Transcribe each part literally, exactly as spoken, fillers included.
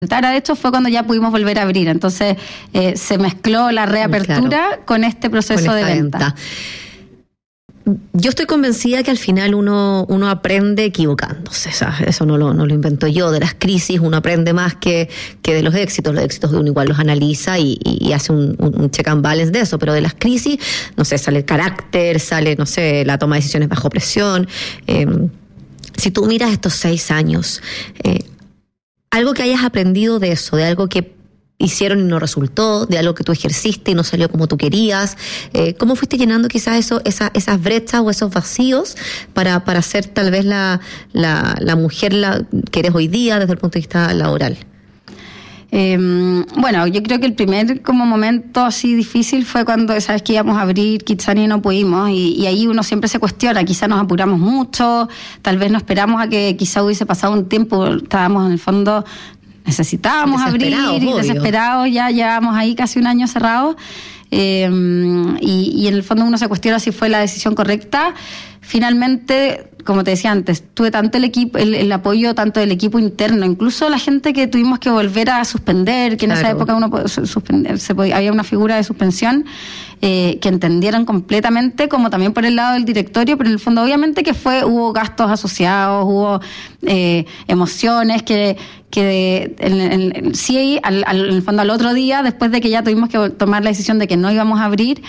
De hecho, fue cuando ya pudimos volver a abrir. Entonces, eh, se mezcló la reapertura claro. con este proceso con de venta. venta. Yo estoy convencida que al final uno, uno aprende equivocándose. O sea, eso no lo, no lo invento yo. De las crisis uno aprende más que, que de los éxitos. Los éxitos de uno igual los analiza y, y, y hace un, un check and balance de eso. Pero de las crisis, no sé, sale el carácter, sale, no sé, la toma de decisiones bajo presión. Eh, si tú miras estos seis años... Eh, algo que hayas aprendido de eso, de algo que hicieron y no resultó, de algo que tú ejerciste y no salió como tú querías. Eh, ¿Cómo fuiste llenando quizás eso, esa, esas brechas o esos vacíos para, para ser tal vez la, la, la mujer la, que eres hoy día desde el punto de vista laboral? Eh, bueno, yo creo que el primer como momento así difícil fue cuando sabes que íbamos a abrir Kitsania y no pudimos, y, y ahí uno siempre se cuestiona, quizá nos apuramos mucho, tal vez no esperamos a que quizá hubiese pasado un tiempo, estábamos en el fondo, necesitábamos abrir y obvio. desesperados, ya llevábamos ahí casi un año cerrados, eh, y, y en el fondo uno se cuestiona si fue la decisión correcta. Finalmente, como te decía antes, tuve tanto el equipo, el, el apoyo tanto del equipo interno, incluso la gente que tuvimos que volver a suspender, que en claro. esa época uno podía suspender, se podía, había una figura de suspensión, eh, que entendieron completamente, como también por el lado del directorio, pero en el fondo obviamente que fue, hubo gastos asociados, hubo eh, emociones que, que en, en, en, sí, al, al, en el fondo al otro día, después de que ya tuvimos que tomar la decisión de que no íbamos a abrir,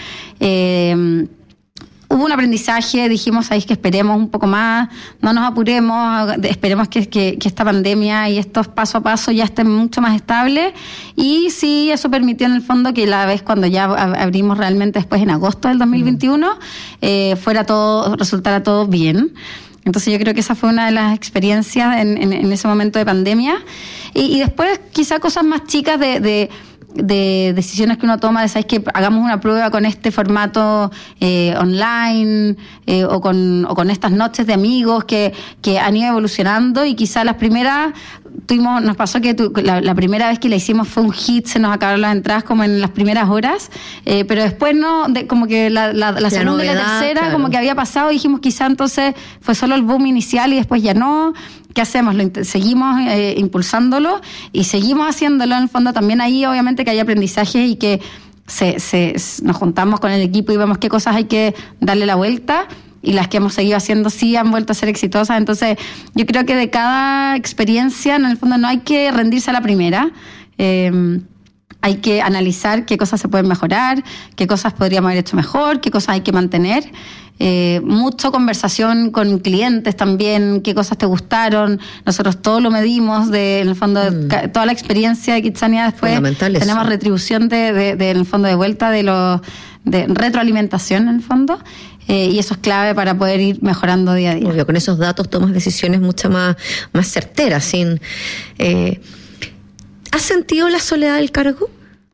eh, hubo un aprendizaje, dijimos, ahí que esperemos un poco más, no nos apuremos, esperemos que, que, que esta pandemia y estos paso a paso ya estén mucho más estables, y sí, eso permitió en el fondo que la vez cuando ya abrimos realmente después en agosto del dos mil veintiuno, eh, fuera todo, resultara todo bien. Entonces yo creo que esa fue una de las experiencias en, en, en ese momento de pandemia, y, y después quizá cosas más chicas de... de de decisiones que uno toma, de sabes que hagamos una prueba con este formato eh, online eh, o con o con estas noches de amigos que, que han ido evolucionando, y quizá las primeras tuvimos, nos pasó que tu, la, la primera vez que la hicimos fue un hit, se nos acabaron las entradas como en las primeras horas, eh, pero después no, de, como que la, la, la, la segunda novedad, y la tercera claro. como que había pasado, y dijimos quizá entonces fue solo el boom inicial y después ya no. ¿Qué hacemos? Lo, seguimos eh, impulsándolo y seguimos haciéndolo. En el fondo también ahí obviamente que hay aprendizaje y que se, se, nos juntamos con el equipo y vemos qué cosas hay que darle la vuelta, y las que hemos seguido haciendo sí han vuelto a ser exitosas. Entonces yo creo que de cada experiencia en el fondo no hay que rendirse a la primera. Eh, hay que analizar qué cosas se pueden mejorar, qué cosas podríamos haber hecho mejor, qué cosas hay que mantener. Eh, mucho conversación con clientes también, qué cosas te gustaron. Nosotros todo lo medimos, de, en el fondo, mm. de, toda la experiencia de Kitsania después tenemos eso. retribución de, de, de, en el fondo de vuelta de los de retroalimentación en el fondo, eh, y eso es clave para poder ir mejorando día a día. Obvio, con esos datos tomas decisiones mucho más, más certeras. Sin, eh, ¿has sentido la soledad del cargo?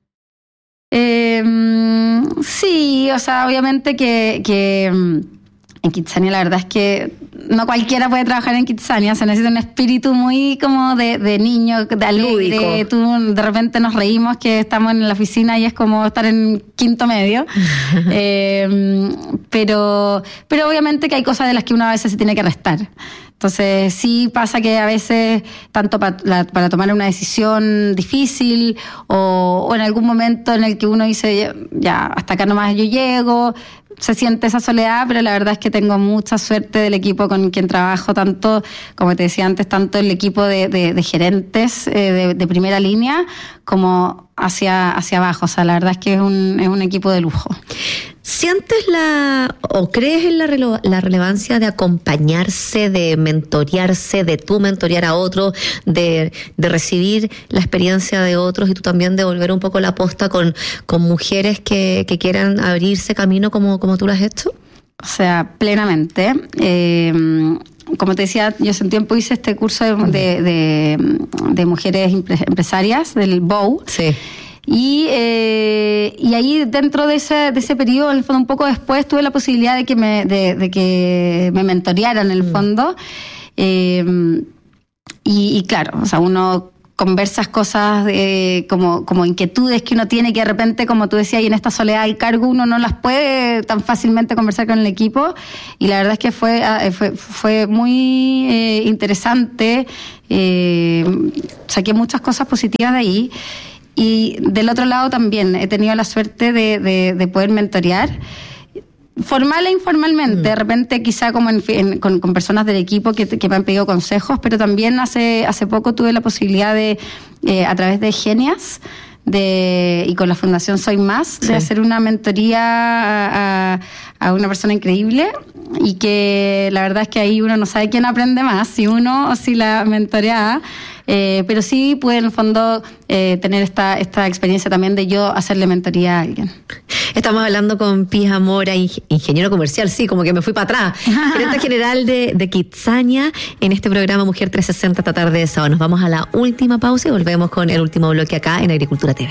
Eh, sí, o sea, obviamente que, que en Kitsania la verdad es que no cualquiera puede trabajar en Kitsania, se necesita un espíritu muy como de, de niño, de alegre. Tú, de repente nos reímos que estamos en la oficina y es como estar en quinto medio. eh, pero, pero obviamente que hay cosas de las que uno a veces se tiene que restar. Entonces sí pasa que a veces, tanto para, la, para tomar una decisión difícil o, o en algún momento en el que uno dice, ya, hasta acá nomás yo llego, se siente esa soledad, pero la verdad es que tengo mucha suerte del equipo con quien trabajo, tanto, como te decía antes, tanto el equipo de, de, de gerentes eh, de, de primera línea como hacia, hacia abajo. O sea, la verdad es que es un, es un equipo de lujo. ¿Sientes la o crees en la, rele- la relevancia de acompañarse, de mentorearse, de tú mentorear a otros, de, de recibir la experiencia de otros y tú también devolver un poco la posta con, con mujeres que, que quieran abrirse camino como, como tú lo has hecho? O sea, plenamente. Eh, como te decía, yo hace un tiempo hice este curso de, de, de, de mujeres empresarias, del B O W. Sí. Y, eh, y ahí dentro de ese, de ese periodo, en el fondo un poco después, tuve la posibilidad de que me, de, de que me mentorearan en el fondo. Eh, y, y claro, o sea, uno conversas cosas de, como, como inquietudes que uno tiene que de repente, como tú decías, y en esta soledad del cargo uno no las puede tan fácilmente conversar con el equipo, y la verdad es que fue, fue, fue muy eh, interesante Eh, saqué muchas cosas positivas de ahí. Y del otro lado también he tenido la suerte de, de, de poder mentorear, formal e informalmente, mm. de repente quizá como en, en, con, con personas del equipo que, que me han pedido consejos, pero también hace, hace poco tuve la posibilidad de, eh, a través de Genias, de, y con la Fundación Soy Más, sí. de hacer una mentoría a, a una persona increíble, y que la verdad es que ahí uno no sabe quién aprende más, si uno o si la mentorea. Eh, pero sí pude en el fondo eh, tener esta esta experiencia también de yo hacerle mentoría a alguien. Estamos hablando con Pía Mora, ingeniero comercial, sí, como que me fui para atrás. Gerente general de, de Kitsania en este programa Mujer trescientos sesenta esta tarde de sábado. Nos vamos a la última pausa y volvemos con el último bloque acá en Agricultura T V.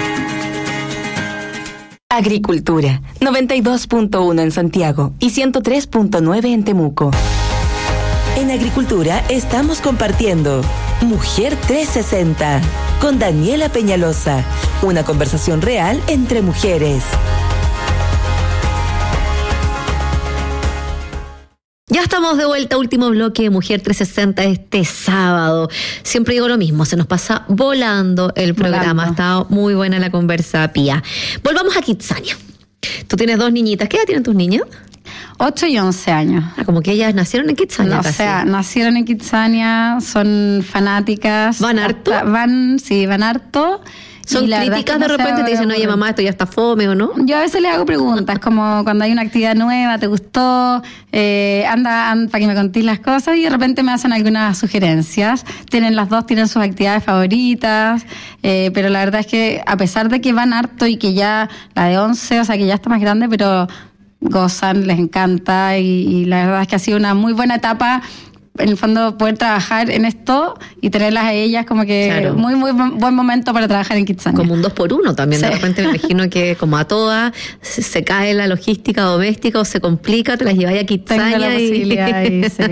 Agricultura, noventa y dos punto uno en Santiago y ciento tres punto nueve en Temuco. En Agricultura estamos compartiendo Mujer trescientos sesenta con Daniela Peñalosa, una conversación real entre mujeres. Ya estamos de vuelta, último bloque de Mujer trescientos sesenta este sábado. Siempre digo lo mismo, se nos pasa volando el programa. Volando. Ha estado muy buena la conversa, Pía. Volvamos a Kitsania. Tú tienes dos niñitas. ¿Qué edad tienen tus niños? ocho y once años. Ah, como que ellas nacieron en Kitsania. No, o sea, nacieron en Kitsania, son fanáticas. ¿Van harto? Hasta, van, sí, van harto. ¿Son críticas de repente? Te dicen, oye mamá, esto ya está fome o no? Yo a veces les hago preguntas, como cuando hay una actividad nueva, ¿te gustó? Eh, anda, anda para que me contéis las cosas, y de repente me hacen algunas sugerencias. Tienen las dos, tienen sus actividades favoritas, eh, pero la verdad es que a pesar de que van harto y que ya la de once, o sea que ya está más grande, pero gozan, les encanta, y, y la verdad es que ha sido una muy buena etapa, en el fondo, poder trabajar en esto y tenerlas a ellas como que claro. muy, muy buen momento para trabajar en Kitsania. Como un dos por uno también, sí. De repente me imagino que como a todas se, se cae la logística doméstica o se complica, te las lleváis a Kitsania. Tengo la y... posibilidad y, sí.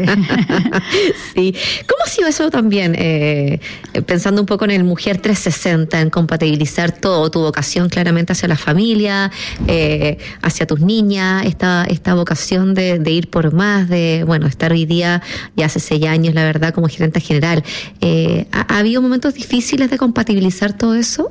Sí. ¿Cómo ha sido eso también? Eh, pensando un poco en el Mujer trescientos sesenta, en compatibilizar todo, tu vocación claramente hacia la familia, eh, hacia tus niñas, esta, esta vocación de, de ir por más, de, bueno, estar hoy día ya hace seis años, la verdad, como gerente general. Eh, ¿ha, ¿Ha habido momentos difíciles de compatibilizar todo eso?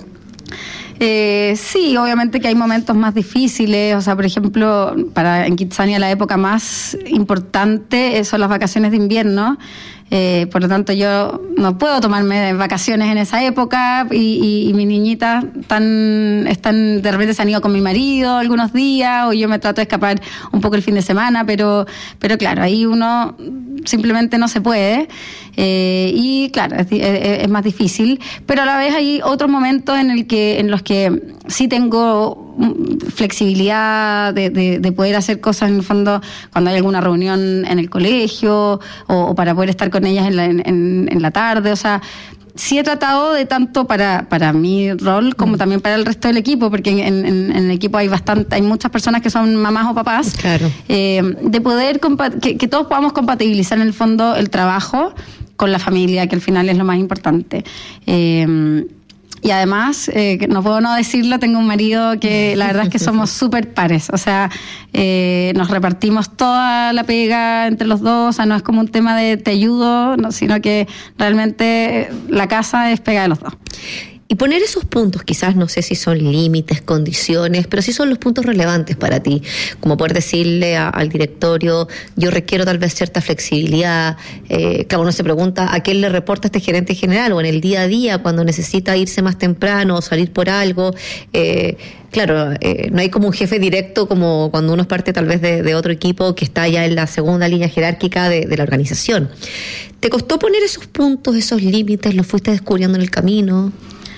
Eh, sí, obviamente que hay momentos más difíciles. O sea, por ejemplo, para en Kitsania la época más importante son las vacaciones de invierno. Eh, por lo tanto, yo no puedo tomarme vacaciones en esa época, y, y, y mis niñitas están, están, de repente se han ido con mi marido algunos días, o yo me trato de escapar un poco el fin de semana, pero, pero claro, ahí uno simplemente no se puede, eh, y claro, es, es, es más difícil, pero a la vez hay otros momentos en el que, en los que sí tengo flexibilidad de, de, de poder hacer cosas en el fondo cuando hay alguna reunión en el colegio, o, o para poder estar con ellas en la, en, en la tarde. O sea, sí he tratado de tanto para, para mi rol como mm. también para el resto del equipo, porque en, en, en el equipo hay bastante, hay muchas personas que son mamás o papás, claro. eh, de poder compa- que, que todos podamos compatibilizar en el fondo el trabajo con la familia, que al final es lo más importante. Eh, Y además, eh, no puedo no decirlo, tengo un marido que la verdad es que somos súper pares. O sea, eh, nos repartimos toda la pega entre los dos. O sea, no es como un tema de te ayudo, no, sino que realmente la casa es pega de los dos. Y poner esos puntos, quizás no sé si son límites, condiciones, pero sí son los puntos relevantes para ti, como poder decirle a, al directorio, yo requiero tal vez cierta flexibilidad. Eh, claro, uno se pregunta a quién le reporta este gerente general, o en el día a día, cuando necesita irse más temprano o salir por algo. Eh, claro, eh, no hay como un jefe directo como cuando uno es parte tal vez de, de otro equipo que está ya en la segunda línea jerárquica de, de la organización. ¿Te costó poner esos puntos, esos límites? ¿Los fuiste descubriendo en el camino?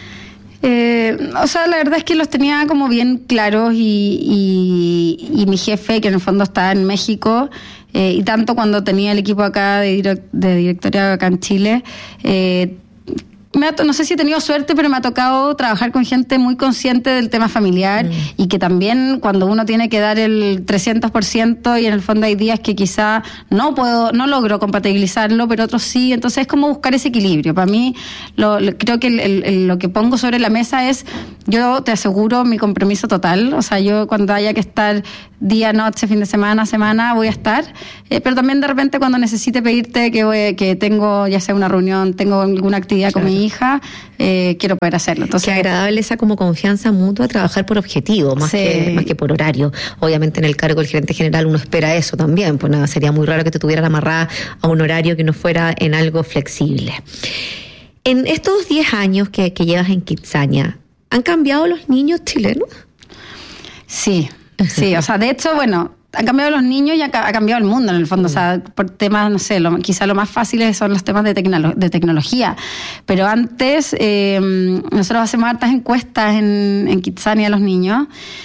Eh, o sea, la verdad es que los tenía como bien claros, y, y, y mi jefe, que en el fondo está en México, eh, y tanto cuando tenía el equipo acá de, direct, de directorio acá en Chile, eh, me ha, no sé si he tenido suerte, pero me ha tocado trabajar con gente muy consciente del tema familiar mm. y que también cuando uno tiene que dar el trescientos por ciento y en el fondo hay días que quizá no puedo, no logro compatibilizarlo, pero otros sí, entonces es como buscar ese equilibrio. Para mí, lo, lo, creo que el, el, lo que pongo sobre la mesa es, yo te aseguro mi compromiso total, o sea, yo cuando haya que estar día, noche, fin de semana, semana, voy a estar, eh, pero también de repente cuando necesite pedirte que, voy, que tengo ya sea una reunión, tengo alguna actividad claro. con mi hija, eh, quiero poder hacerlo. Entonces, qué agradable esa como confianza mutua, trabajar por objetivo, más, sí. que, más que por horario. Obviamente en el cargo del gerente general uno espera eso también, pues nada, sería muy raro que te tuvieran amarrada a un horario que no fuera en algo flexible. En estos diez años que, que llevas en Kitsania, ¿han cambiado los niños chilenos? Sí, sí, o sea, de hecho, bueno, han cambiado los niños y ha, ha cambiado el mundo en el fondo, mm. o sea, por temas, no sé, lo, quizá lo más fáciles son los temas de, tecnolo- de tecnología, pero antes eh, nosotros hacemos hartas encuestas en, en Kitsania a los niños.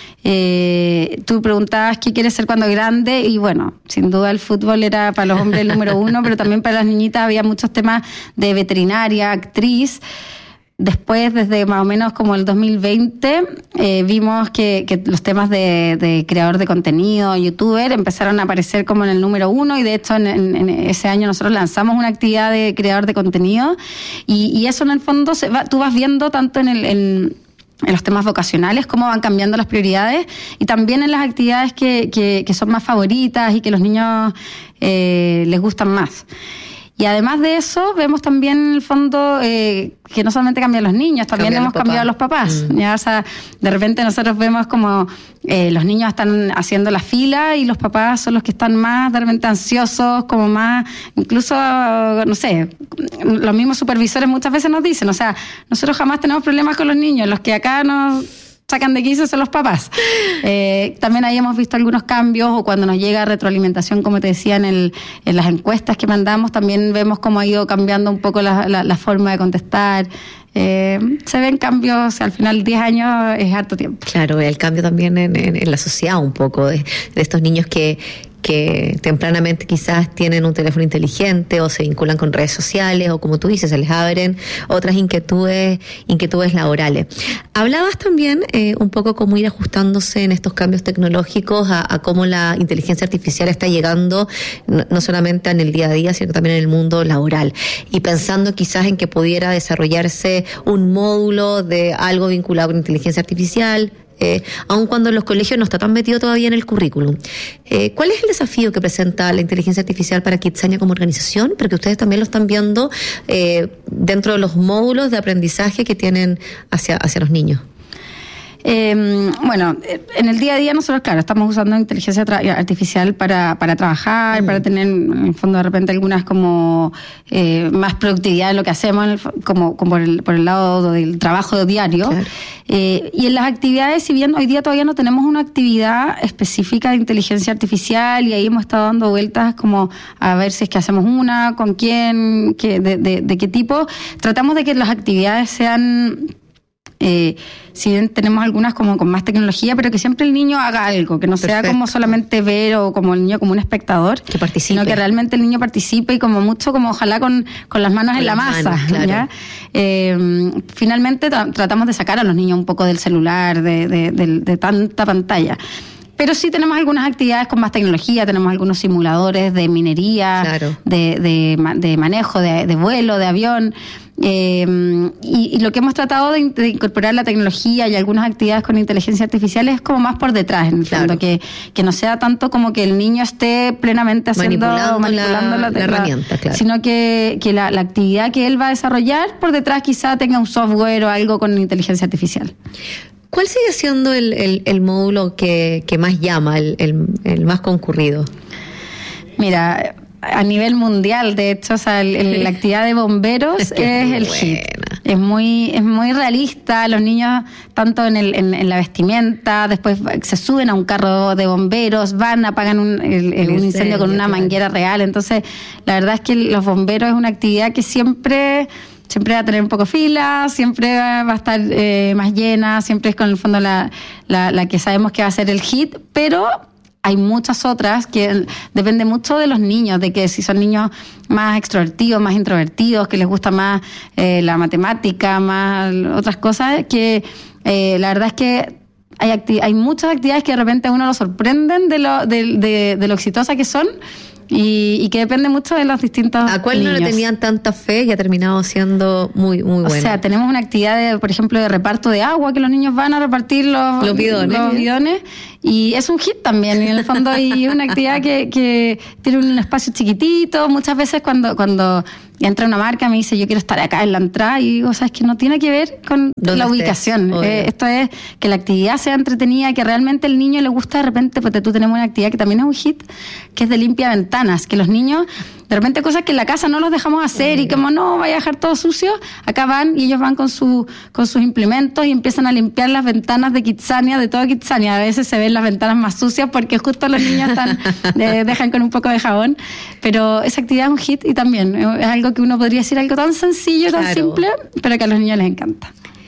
Eh, tú preguntabas qué quieres ser cuando grande y bueno, sin duda el fútbol era para los hombres el número uno, pero también para las niñitas había muchos temas de veterinaria, actriz. Después, desde más o menos como el dos mil veinte, eh, vimos que, que los temas de, de creador de contenido, youtuber, empezaron a aparecer como en el número uno y de hecho en, en, en ese año nosotros lanzamos una actividad de creador de contenido y, y eso en el fondo se va, tú vas viendo tanto en el... En, en los temas vocacionales, cómo van cambiando las prioridades y también en las actividades que, que, que son más favoritas y que los niños eh, les gustan más. Y además de eso, vemos también en el fondo eh, que no solamente cambian los niños, también cambian hemos los cambiado los papás. Mm. ¿Ya? O sea, de repente nosotros vemos como eh, los niños están haciendo la fila y los papás son los que están más de repente ansiosos, como más, incluso, no sé, los mismos supervisores muchas veces nos dicen, o sea, nosotros jamás tenemos problemas con los niños, los que acá nos sacan de quicio son los papás. Eh, también ahí hemos visto algunos cambios o cuando nos llega retroalimentación, como te decía, en, el, en las encuestas que mandamos, también vemos cómo ha ido cambiando un poco la, la, la forma de contestar. Eh, se ven cambios, al final diez años es harto tiempo. Claro, el cambio también en, en, en la sociedad un poco, de, de estos niños que que tempranamente quizás tienen un teléfono inteligente o se vinculan con redes sociales o como tú dices, se les abren otras inquietudes, inquietudes laborales. Hablabas también eh, un poco cómo ir ajustándose en estos cambios tecnológicos a, a cómo la inteligencia artificial está llegando no, no solamente en el día a día, sino también en el mundo laboral. Y pensando quizás en que pudiera desarrollarse un módulo de algo vinculado con inteligencia artificial, Eh, aun cuando en los colegios no está tan metido todavía en el currículum. Eh, ¿Cuál es el desafío que presenta la inteligencia artificial para Kitsania como organización? Porque ustedes también lo están viendo eh, dentro de los módulos de aprendizaje que tienen hacia, hacia los niños. Eh, bueno, en el día a día nosotros, claro, estamos usando inteligencia tra- artificial para, para trabajar, mm. para tener, en el fondo, de repente algunas como eh, más productividad en lo que hacemos, en el, como, como por, el, por el lado del trabajo diario. Claro. Eh, y en las actividades, si bien hoy día todavía no tenemos una actividad específica de inteligencia artificial y ahí hemos estado dando vueltas como a ver si es que hacemos una, con quién, qué, de, de, de qué tipo, tratamos de que las actividades sean... Eh, si bien tenemos algunas como con más tecnología, pero que siempre el niño haga algo, que no Perfecto. Sea como solamente ver o como el niño como un espectador, que participe, sino que realmente el niño participe y como mucho, como ojalá con, con las manos con en la masa. Manos, claro. ¿Ya? Eh, finalmente tra- tratamos de sacar a los niños un poco del celular, de, de, de, de tanta pantalla. Pero sí tenemos algunas actividades con más tecnología, tenemos algunos simuladores de minería, claro. de, de, de manejo, de, de vuelo, de avión. Eh, y, y lo que hemos tratado de, de incorporar la tecnología y algunas actividades con inteligencia artificial es como más por detrás, en el claro. fondo, que, que no sea tanto como que el niño esté plenamente haciendo, manipulando, manipulando la, la, la herramienta, claro. sino que, que la, la actividad que él va a desarrollar por detrás quizá tenga un software o algo con inteligencia artificial. ¿Cuál sigue siendo el, el, el módulo que, que más llama, el, el, el más concurrido? Mira, a nivel mundial, de hecho, o sea, el, el, la actividad de bomberos es, que es, es el hit. Es muy, es muy realista, los niños, tanto en, el, en, en la vestimenta, después se suben a un carro de bomberos, van, apagan un, el, el, un incendio con una manguera real. Entonces, la verdad es que los bomberos es una actividad que siempre... Siempre va a tener un poco fila, siempre va a estar eh, más llena, siempre es con el fondo la, la, la que sabemos que va a ser el hit, pero hay muchas otras que depende mucho de los niños, de que si son niños más extrovertidos, más introvertidos, que les gusta más eh, la matemática, más otras cosas, que eh, la verdad es que hay, acti- hay muchas actividades que de repente a uno lo sorprenden de lo, de, de, de lo exitosa que son. Y, y que depende mucho de los distintos ¿A cuál niños. no le tenían tanta fe y ha terminado siendo muy muy buena? O sea, tenemos una actividad, de, por ejemplo, de reparto de agua, que los niños van a repartir los, los bidones, los bidones y es un hit también, y en el fondo y es una actividad que, que tiene un espacio chiquitito. Muchas veces cuando, cuando entra una marca me dice, yo quiero estar acá en la entrada, y digo, sabes que no tiene que ver con la ubicación. Eh, esto es que la actividad sea entretenida, que realmente el niño le gusta. De repente, porque tú tenemos una actividad que también es un hit, que es de limpia ventanas, que los niños, de repente cosas que en la casa no los dejamos hacer, y como no, vaya a dejar todo sucio, acá van y ellos van con su con sus implementos y empiezan a limpiar las ventanas de Kidzania, de todo Kidzania. A veces se ven las ventanas más sucias porque justo los niños están de, dejan con un poco de jabón, pero esa actividad es un hit, y también es algo que uno podría decir algo tan sencillo, tan claro, simple, pero que a los niños les encanta.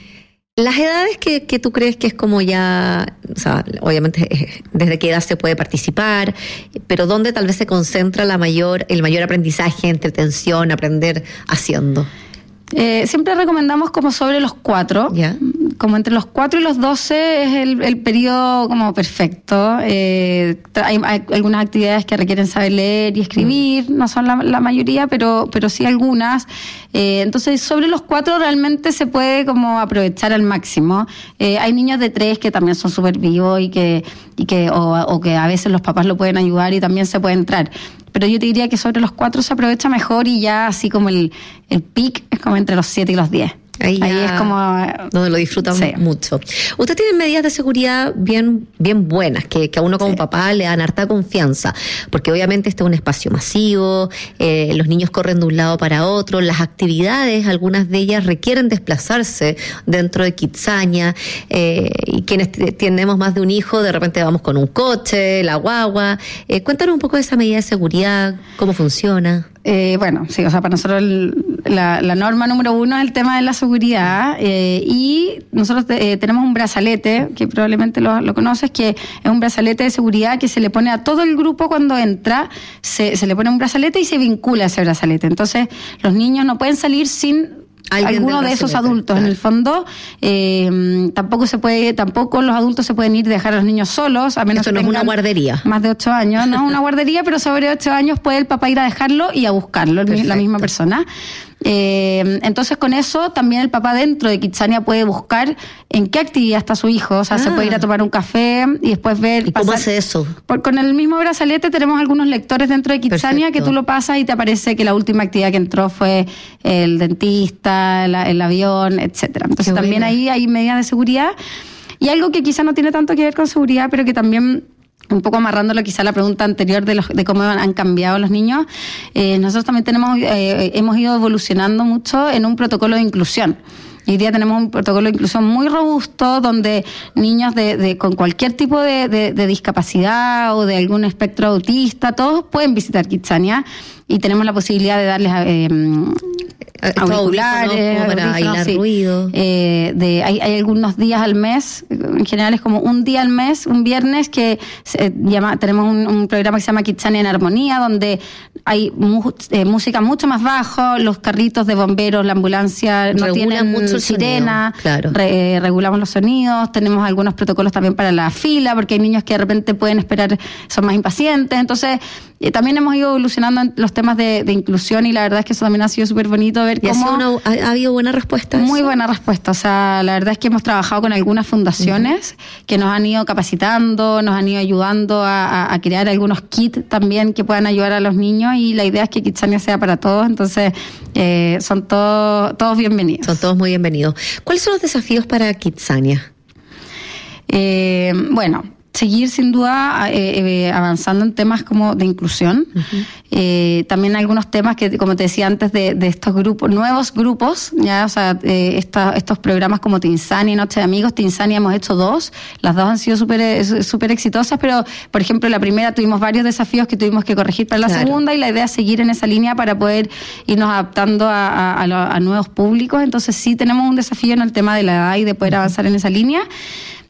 Las edades que, que tú crees que es como ya, o sea, obviamente desde qué edad se puede participar, pero ¿dónde tal vez se concentra la mayor, el mayor aprendizaje, entretención, aprender haciendo? Eh, siempre recomendamos como sobre los cuatro, ¿Ya? Como entre los cuatro y los doce es el, el periodo como perfecto. Eh, hay, hay algunas actividades que requieren saber leer y escribir, mm. no son la, la mayoría, pero, pero sí algunas. Eh, entonces, sobre los cuatro realmente se puede como aprovechar al máximo. Eh, hay niños de tres que también son súper vivos y que, y que o, o que a veces los papás lo pueden ayudar y también se puede entrar. Pero yo te diría que sobre los cuatro se aprovecha mejor, y ya así como el, el pic es como entre los siete y los diez. Ahí, Ahí es como donde lo disfrutan sí. mucho. Usted tiene medidas de seguridad bien bien buenas, que, que a uno como sí. papá le dan harta confianza, porque obviamente este es un espacio masivo, eh, los niños corren de un lado para otro, las actividades, algunas de ellas requieren desplazarse dentro de Kidzania, eh, y quienes t- tenemos más de un hijo, de repente vamos con un coche, la guagua. Eh, cuéntanos un poco de esa medida de seguridad, cómo funciona. Eh, bueno, sí, o sea, para nosotros el, la, la norma número uno es el tema de la seguridad, eh, y nosotros eh, tenemos un brazalete, que probablemente lo, lo conoces, que es un brazalete de seguridad que se le pone a todo el grupo cuando entra, se, se le pone un brazalete y se vincula a ese brazalete. Entonces, los niños no pueden salir sin alguno de esos adultos, claro. En el fondo, eh, tampoco se puede, tampoco los adultos se pueden ir y dejar a los niños solos, a menos Esto que no es una guardería. Más de ocho años, no es una guardería, pero sobre ocho años puede el papá ir a dejarlo y a buscarlo, Perfecto. La misma persona. Eh, entonces con eso también el papá dentro de Kidzania puede buscar en qué actividad está su hijo, o sea, ah. se puede ir a tomar un café y después ver. ¿Y cómo hace eso? Por, con el mismo brazalete tenemos algunos lectores dentro de Kidzania que tú lo pasas y te aparece que la última actividad que entró fue el dentista, el, el avión, etcétera. Entonces qué también buena. Ahí hay medidas de seguridad, y algo que quizá no tiene tanto que ver con seguridad, pero que también, un poco amarrándolo quizá a la pregunta anterior de, los, de cómo han cambiado los niños, eh, nosotros también tenemos eh, hemos ido evolucionando mucho en un protocolo de inclusión. Hoy día tenemos un protocolo de inclusión muy robusto, donde niños de, de con cualquier tipo de, de, de discapacidad o de algún espectro autista, todos pueden visitar Kidzania, y tenemos la posibilidad de darles eh, auriculares, como para aislar sí. ruido. Eh, de, hay, hay algunos días al mes, en general es como un día al mes, un viernes, que se llama, tenemos un, un programa que se llama Kidzania en Armonía, donde hay mu, eh, música mucho más bajo, los carritos de bomberos, la ambulancia no tienen mucho sirena, claro. re, eh, regulamos los sonidos, tenemos algunos protocolos también para la fila, porque hay niños que de repente pueden esperar, son más impacientes, entonces eh, también hemos ido evolucionando en los temas de, de inclusión, y la verdad es que eso también ha sido súper bonito ver ¿Y cómo... Una, ha, ha habido buena respuesta? Muy buena respuesta, o sea, la verdad es que hemos trabajado con algunas fundaciones uh-huh. que nos han ido capacitando, nos han ido ayudando a, a, a crear algunos kits también que puedan ayudar a los niños, y la idea es que Kidzania sea para todos, entonces eh, son todos todos bienvenidos. Son todos muy bienvenidos. ¿Cuáles son los desafíos para Kidzania? Eh, bueno, seguir sin duda eh, eh, avanzando en temas como de inclusión, uh-huh. eh, también algunos temas que, como te decía antes, de, de estos grupos, nuevos grupos, ya, o sea, eh, esta, estos programas como Tinsania y Noche de Amigos. Tinsania hemos hecho dos, las dos han sido súper súper exitosas, pero por ejemplo la primera tuvimos varios desafíos que tuvimos que corregir para la claro. segunda, y la idea es seguir en esa línea para poder irnos adaptando a, a, a, a nuevos públicos. Entonces sí tenemos un desafío en el tema de la edad y de poder uh-huh. avanzar en esa línea.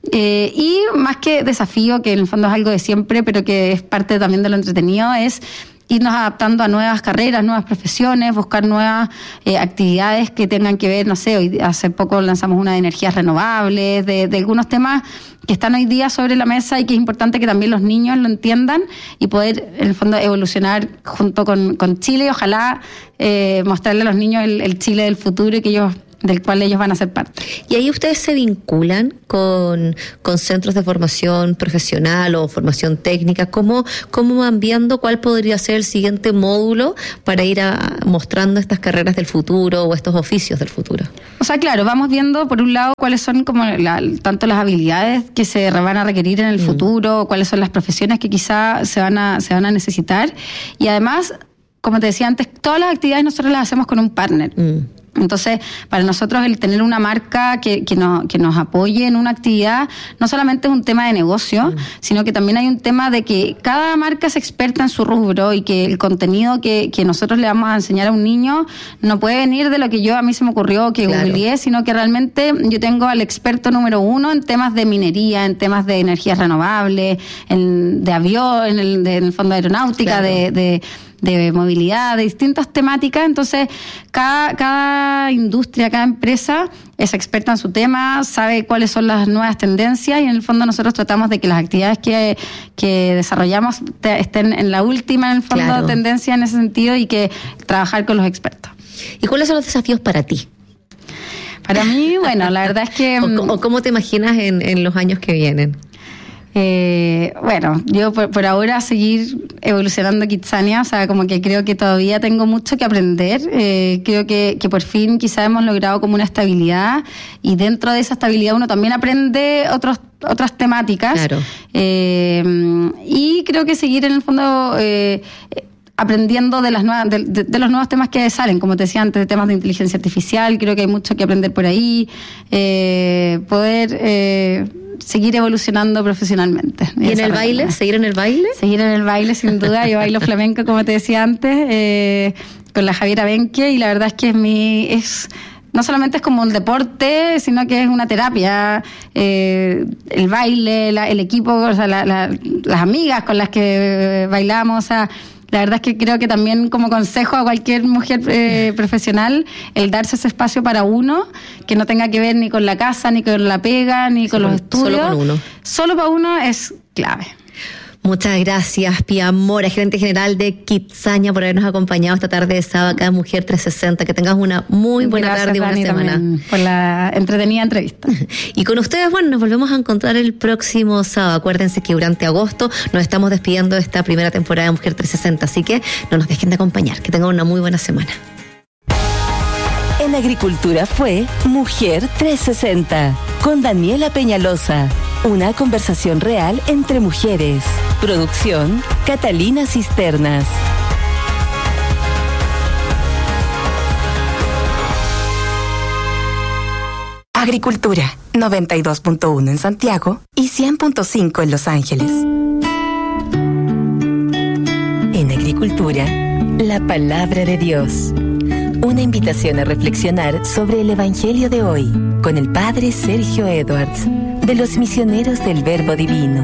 Eh, y más que desafío, que en el fondo es algo de siempre, pero que es parte también de lo entretenido, es irnos adaptando a nuevas carreras, nuevas profesiones, buscar nuevas eh, actividades que tengan que ver, no sé, hoy hace poco lanzamos una de energías renovables, de, de algunos temas que están hoy día sobre la mesa y que es importante que también los niños lo entiendan y poder, en el fondo, evolucionar junto con, con Chile y ojalá eh, mostrarle a los niños el, el Chile del futuro y que ellos del cual ellos van a ser parte. ¿Y ahí ustedes se vinculan con, con centros de formación profesional o formación técnica? ¿Cómo, cómo van viendo cuál podría ser el siguiente módulo para ir a, mostrando estas carreras del futuro o estos oficios del futuro? O sea, claro, vamos viendo por un lado cuáles son como la, tanto las habilidades que se van a requerir en el mm. futuro, cuáles son las profesiones que quizá se van a, se van a necesitar, y además, como te decía antes, todas las actividades nosotros las hacemos con un partner. Mm. Entonces, para nosotros el tener una marca que, que, nos, que nos apoye en una actividad no solamente es un tema de negocio, mm. sino que también hay un tema de que cada marca es experta en su rubro y que el contenido que, que nosotros le vamos a enseñar a un niño no puede venir de lo que yo a mí se me ocurrió, que claro. googleé, sino que realmente yo tengo al experto número uno en temas de minería, en temas de energías renovables, en, de avión, en el, de, en el fondo de aeronáutica, claro. de... de de movilidad, de distintas temáticas. Entonces, cada, cada industria, cada empresa es experta en su tema, sabe cuáles son las nuevas tendencias y en el fondo nosotros tratamos de que las actividades que, que desarrollamos te, estén en la última, en el fondo, claro. tendencia en ese sentido y que trabajar con los expertos. ¿Y cuáles son los desafíos para ti? Para mí, bueno, la verdad es que... ¿O, o cómo te imaginas en, en los años que vienen? Eh, bueno, yo por, por ahora seguir evolucionando Kidzania, o sea, como que creo que todavía tengo mucho que aprender, eh, creo que, que por fin quizá hemos logrado como una estabilidad y dentro de esa estabilidad uno también aprende otros otras temáticas, claro. eh, y creo que seguir en el fondo... Eh, aprendiendo de las nuevas de, de, de los nuevos temas que salen, como te decía antes, de temas de inteligencia artificial, creo que hay mucho que aprender por ahí, eh, poder eh, seguir evolucionando profesionalmente. ¿Y en el baile? ¿Seguir en el baile? Seguir en el baile, sin duda. Yo bailo flamenco, como te decía antes, eh, con la Javiera Benque, y la verdad es que es mi... es no solamente es como un deporte, sino que es una terapia. Eh, el baile, la, el equipo, o sea, la, la, las amigas con las que bailamos, o sea... La verdad es que creo que también como consejo a cualquier mujer eh, profesional, el darse ese espacio para uno, que no tenga que ver ni con la casa, ni con la pega, ni con solo, los estudios. Solo con uno. Solo para uno es clave. Muchas gracias, Pía Mora, gerente general de Kidzania, por habernos acompañado esta tarde de sábado acá en Mujer trescientos sesenta. Que tengas una muy buena gracias, tarde y buena Dani, semana. Por la entretenida entrevista. Y con ustedes, bueno, nos volvemos a encontrar el próximo sábado. Acuérdense que durante agosto nos estamos despidiendo de esta primera temporada de Mujer trescientos sesenta, así que no nos dejen de acompañar. Que tengan una muy buena semana. En Agricultura fue Mujer trescientos sesenta con Daniela Peñalosa. Una conversación real entre mujeres. Producción, Catalina Cisternas. Agricultura, noventa y dos punto uno en Santiago y cien punto cinco en Los Ángeles. En Agricultura, la palabra de Dios. Una invitación a reflexionar sobre el Evangelio de hoy con el Padre Sergio Edwards, de los Misioneros del Verbo Divino.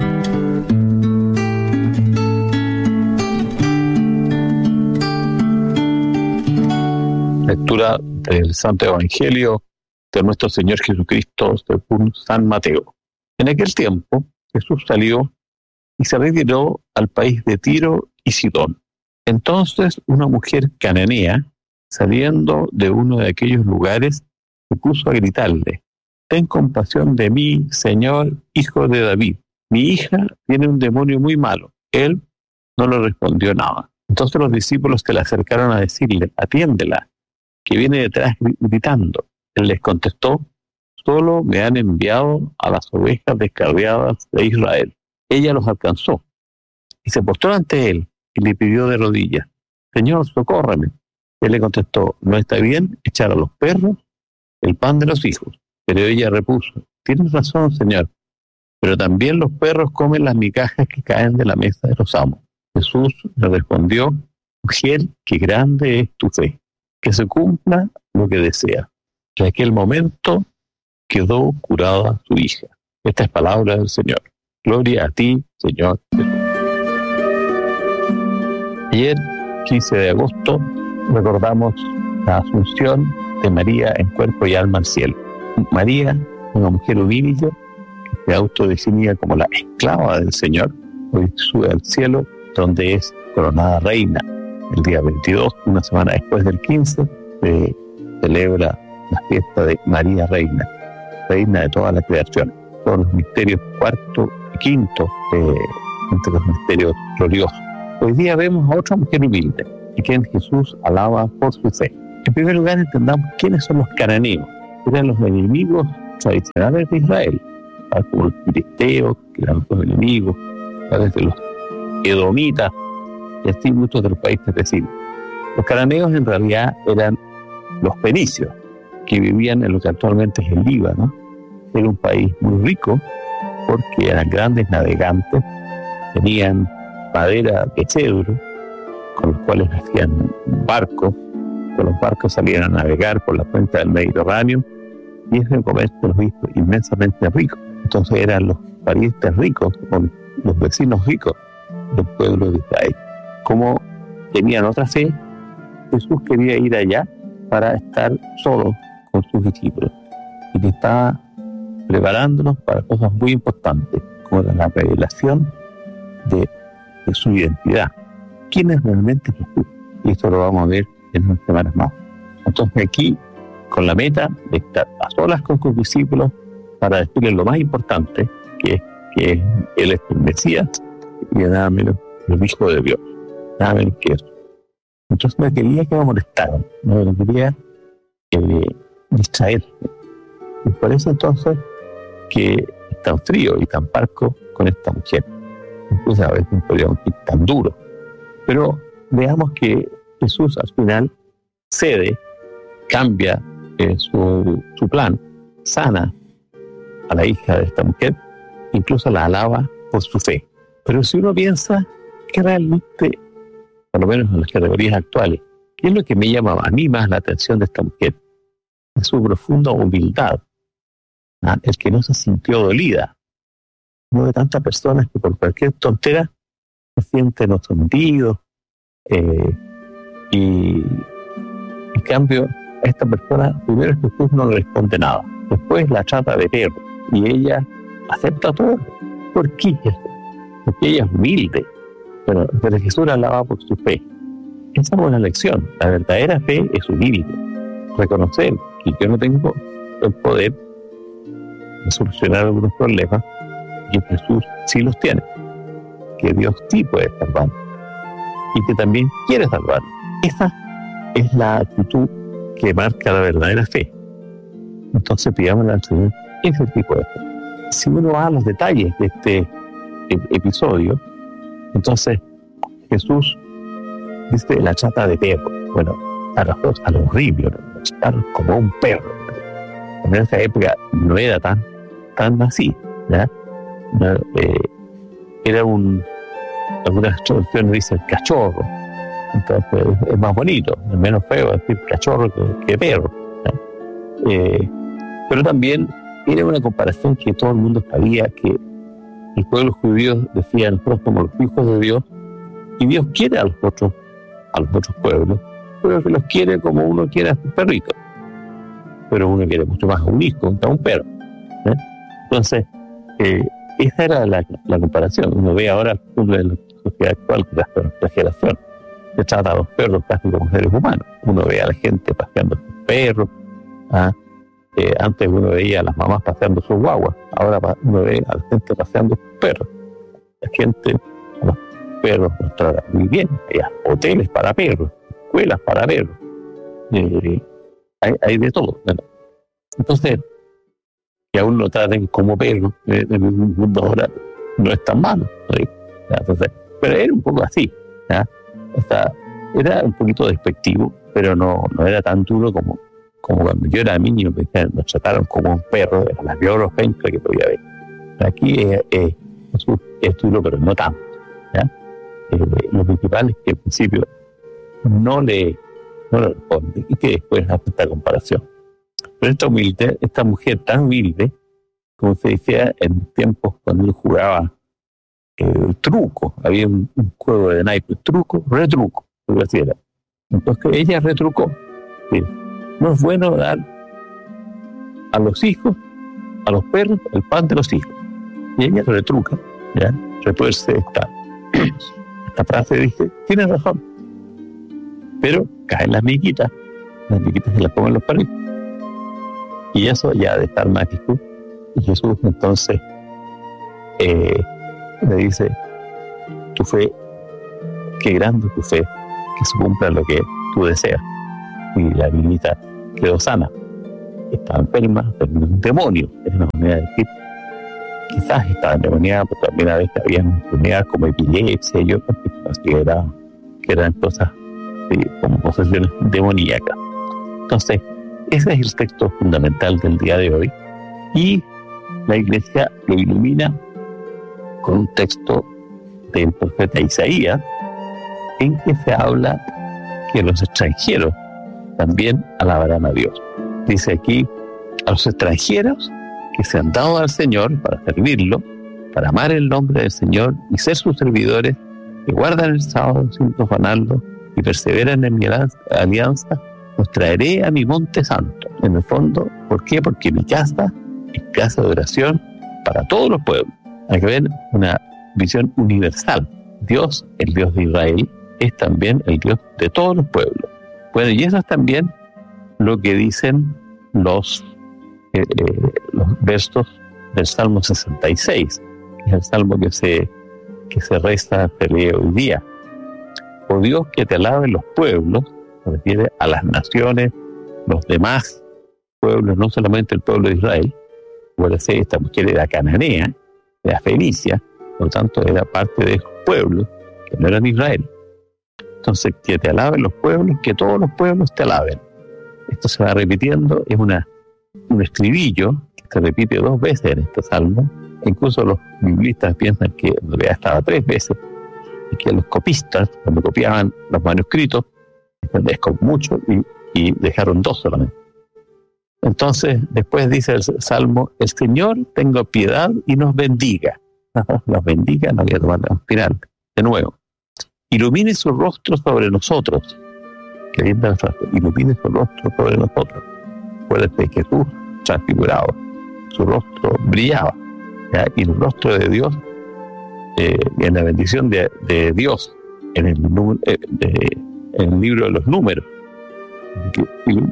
Lectura del Santo Evangelio de nuestro Señor Jesucristo según San Mateo. En aquel tiempo Jesús salió y se retiró al país de Tiro y Sidón. Entonces una mujer cananea, saliendo de uno de aquellos lugares, se puso a gritarle: «Ten compasión de mí, Señor, hijo de David. Mi hija tiene un demonio muy malo». Él no le respondió nada. Entonces los discípulos se le acercaron a decirle: «Atiéndela, que viene detrás gritando». Él les contestó: «Solo me han enviado a las ovejas descarriadas de Israel». Ella los alcanzó y se postró ante él y le pidió de rodillas: «Señor, socórreme». Él le contestó: «No está bien echar a los perros el pan de los hijos». Pero ella repuso: «Tienes razón, Señor, pero también los perros comen las migajas que caen de la mesa de los amos». Jesús le respondió: «Mujer, qué grande es tu fe, que se cumpla lo que desea». En aquel momento quedó curada su hija. Esta es palabra del Señor. Gloria a ti, Señor Jesús. Ayer, quince de agosto, recordamos la asunción de María en cuerpo y alma al cielo. María, una mujer humilde, que se autodefinía como la esclava del Señor, hoy sube al cielo, donde es coronada reina. El día veintidós, una semana después del quince, se celebra la fiesta de María Reina, reina de toda la creación. Todos los misterios cuarto y quinto, eh, entre los misterios gloriosos. Hoy día vemos a otra mujer humilde, a quien Jesús alaba por su fe. En primer lugar, entendamos quiénes son los cananeos. Eran los enemigos tradicionales de Israel, ¿sabes? Como los filisteos, que eran los enemigos, ¿sabes? De los edomitas, y así muchos de los países vecinos. Los cananeos en realidad eran los fenicios, que vivían en lo que actualmente es el Líbano. Era un país muy rico, porque eran grandes navegantes, tenían madera de cedro, con los cuales hacían barcos, con los barcos salían a navegar por la cuenca del Mediterráneo, y ese comercio los hizo inmensamente rico. Entonces eran los parientes ricos, o los vecinos ricos del pueblo de Israel. Como tenían otra fe, Jesús quería ir allá para estar solo con sus discípulos, y que estaba preparándonos para cosas muy importantes, como la revelación de, de su identidad. ¿Quién es realmente Jesús? Y esto lo vamos a ver en unas semanas más. Entonces aquí, con la meta de estar a solas con sus discípulos para decirles lo más importante, que es que Él es el Mesías y nada menos el Hijo de Dios, nada menos que eso. Entonces no quería que me molestaran, no quería eh, distraerse. Y por eso entonces que es tan frío y tan parco con esta mujer. Incluso a veces podríamos decir tan duro. Pero veamos que Jesús al final cede, cambia eh, su, su plan, sana a la hija de esta mujer, incluso la alaba por su fe. Pero si uno piensa que realmente, por lo menos en las categorías actuales, ¿qué es lo que me llama a mí más la atención de esta mujer? Es su profunda humildad, ¿ah? El que no se sintió dolida. No de tantas personas que por cualquier tontera se sienten ofendidos, eh, y en cambio a esta persona primero Jesús no le responde nada, después la trata de perro y ella acepta todo. ¿Por qué? Porque ella es humilde, pero, pero Jesús la alaba por su fe. Esa es una lección. La verdadera fe es humilde, reconocer que yo no tengo el poder de solucionar algunos problemas y que Jesús sí los tiene, que Dios sí puede salvar y que también quiere salvar. Esa es la actitud que marca la verdadera fe. Entonces pidámosle al Señor ese tipo de fe. Si uno va a los detalles de este episodio, entonces Jesús dice la trata de perro. Bueno, a los, a los horrible, lo trataron como un perro. En esa época no era tan, tan así, ¿ya? No, eh, era un, algunas traducciones dicen cachorro, entonces es más bonito, es menos feo decir cachorro que, que perro, eh, pero también era una comparación que todo el mundo sabía, que el pueblo judío decía nosotros somos los hijos de Dios y Dios quiere a los otros a los otros pueblos, pero que los quiere como uno quiere a sus perritos, pero uno quiere mucho más a un hijo que a un perro, ¿eh? Entonces eh, esa era la, la comparación. Uno ve ahora en la sociedad actual que la exageración se trata a los perros casi como seres humanos. Uno ve a la gente paseando sus perros, ¿ah? eh, antes uno veía a las mamás paseando sus guaguas, ahora uno ve a la gente paseando sus perros. La gente, a los perros los trata muy bien. Hay hoteles para perros, escuelas para perros, eh, hay, hay de todo, ¿verdad? Entonces que aún lo traten como perro eh, en el mundo ahora no es tan malo, ¿sí? Entonces, pero era un poco así, ¿ya? O sea, era un poquito despectivo, pero no, no era tan duro como, como cuando yo era niño, me, nos trataron como un perro, era la peor ofensa que podía haber. Aquí eh, eh, es, es duro, pero no tanto, ¿ya? Eh, lo principal es que al principio no le, no le responde y que después hace esta comparación. Pero esta humilde, esta mujer tan humilde, como se decía en tiempos cuando uno jugaba eh, truco, había un, un juego de naipes, truco, retruco, algo así era. Entonces ella retrucó. ¿Sí? No es bueno dar a los hijos, a los perros, el pan de los hijos. Y ella retruca, ¿ya? Retuerce esta, esta frase, dice, tiene razón. Pero caen las miquitas, las miquitas se las comen los perritos. Y eso ya de estar mágico. Y Jesús entonces eh, le dice, tu fe, qué grande tu fe, que se cumpla lo que tú deseas. Y la niñita quedó sana. Estaba enferma, pero un demonio, es una manera de decir. Quizás estaba endemoniada, pero también a veces había enfermedades como epilepsia y otras que, era, que eran cosas sí, como posesiones demoníacas. Entonces, ese es el texto fundamental del día de hoy. Y la Iglesia lo ilumina con un texto del profeta Isaías, en que se habla que los extranjeros también alabarán a Dios. Dice aquí, a los extranjeros que se han dado al Señor para servirlo, para amar el nombre del Señor y ser sus servidores, que guardan el sábado sin profanarlo y perseveran en mi alianza, los traeré a mi monte santo. En el fondo, ¿por qué? Porque mi casa es casa de oración para todos los pueblos. Hay que ver una visión universal. Dios, el Dios de Israel, es también el Dios de todos los pueblos. Bueno, y eso es también lo que dicen los, eh, eh, los versos del Salmo sesenta y seis, que es el salmo que se, que se reza, se lee hoy día. Oh Dios, que te alaben los pueblos, se refiere a las naciones, los demás pueblos, no solamente el pueblo de Israel. Bueno, esta mujer era cananea, era fenicia, por lo tanto era parte de esos pueblos que no eran Israel. Entonces, que te alaben los pueblos, que todos los pueblos te alaben. Esto se va repitiendo, es una, un estribillo que se repite dos veces en este salmo. Incluso los biblistas piensan que en realidad estaba tres veces, y que los copistas, cuando copiaban los manuscritos, es con mucho, y, y dejaron dos solamente. Entonces, después dice el salmo, el Señor tenga piedad y nos bendiga. Nos bendiga, no voy a tomar al final, de nuevo. Ilumine su rostro sobre nosotros. Que linda frase. Ilumine su rostro sobre nosotros. Acuérdate que Jesús, transfigurado, su rostro brillaba. ¿Ya? Y el rostro de Dios, eh, en la bendición de, de Dios, en el, eh, de, en el libro de los números, que,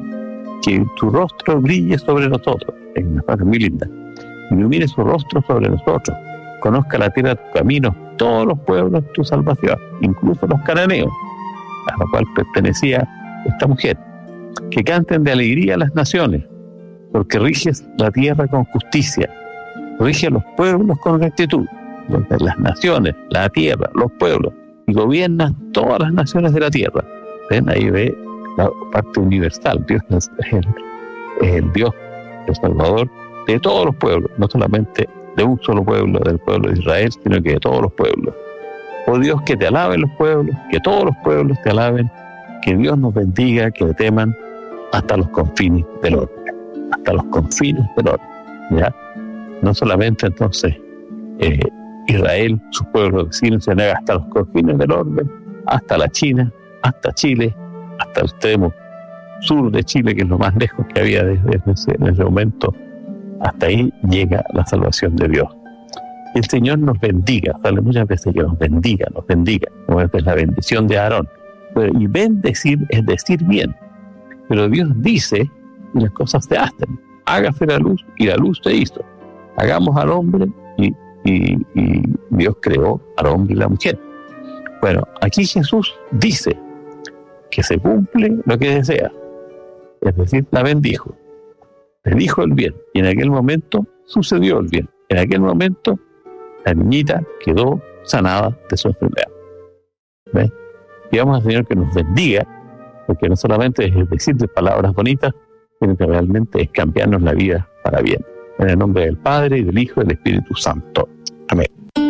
que tu rostro brille sobre nosotros. Es una frase muy linda. Ilumine su rostro sobre nosotros. Conozca la tierra de tus caminos, todos los pueblos tu salvación, incluso los cananeos, a los cuales pertenecía esta mujer. Que canten de alegría las naciones, porque riges la tierra con justicia, rige a los pueblos con rectitud. Entonces, las naciones, la tierra, los pueblos, y gobiernas todas las naciones de la tierra. ¿Ven? Ahí ve la parte universal. Dios es el, es el Dios, el Salvador de todos los pueblos, no solamente de un solo pueblo, del pueblo de Israel, sino que de todos los pueblos. Oh Dios, que te alaben los pueblos, que todos los pueblos te alaben, que Dios nos bendiga, que le teman hasta los confines del orbe, hasta los confines del orbe, ¿ya? No solamente entonces eh, Israel, sus pueblos vecinos, sino hasta los confines del orbe, hasta la China, hasta Chile, hasta el extremo sur de Chile, que es lo más lejos que había desde ese, en ese momento. Hasta ahí llega la salvación de Dios. Y el Señor nos bendiga, sale muchas veces que nos bendiga, nos bendiga, como es la bendición de Aarón. Y bendecir es decir bien, pero Dios dice y las cosas se hacen. Hágase la luz y la luz se hizo. Hagamos al hombre y, y, y Dios creó al hombre y la mujer. Bueno, aquí Jesús dice que se cumple lo que desea, es decir, la bendijo. Le dijo el bien, y en aquel momento sucedió el bien. En aquel momento la niñita quedó sanada de su enfermedad. ¿Ves? Y vamos al Señor que nos bendiga, porque no solamente es decir de palabras bonitas, sino que realmente es cambiarnos la vida para bien. En el nombre del Padre, y del Hijo, y del Espíritu Santo. Amén.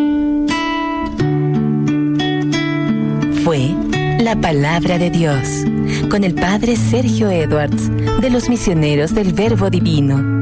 Fue la palabra de Dios, con el Padre Sergio Edwards, de los Misioneros del Verbo Divino.